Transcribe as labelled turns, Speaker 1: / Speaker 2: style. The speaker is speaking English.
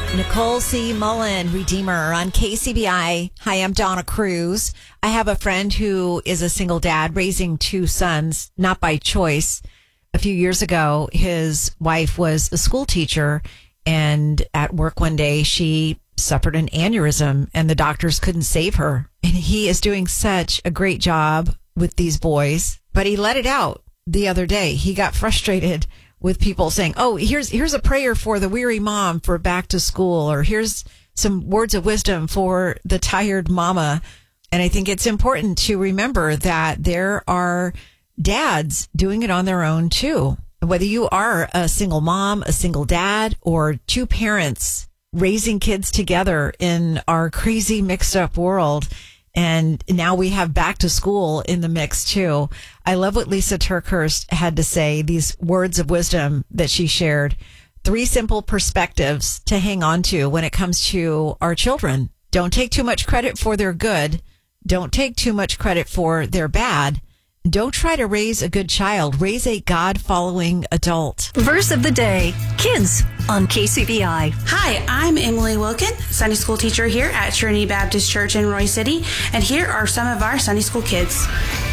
Speaker 1: Nicole C. Mullen, Redeemer on KCBI. Hi, I'm Donna Cruz. I have a friend who is a single dad raising two sons, not by choice. A few years ago, his wife was a school teacher, and at work one day, she suffered an aneurysm, and the doctors couldn't save her. And he is doing such a great job with these boys, but he let it out the other day. He got frustrated with people saying, oh, here's a prayer for the weary mom for back to school, or here's some words of wisdom for the tired mama. And I think it's important to remember that there are dads doing it on their own too. Whether you are a single mom, a single dad, or two parents raising kids together in our crazy mixed up world. And now we have back to school in the mix too. I love what Lisa Turkhurst had to say, these words of wisdom that she shared. 3 simple perspectives to hang on to when it comes to our children. Don't take too much credit for their good. Don't take too much credit for their bad. Don't try to raise a good child. Raise a God-following adult.
Speaker 2: Verse of the day, kids on KCBI.
Speaker 3: Hi, I'm Emily Wilkin, Sunday school teacher here at Trinity Baptist Church in Roy City, and here are some of our Sunday school kids.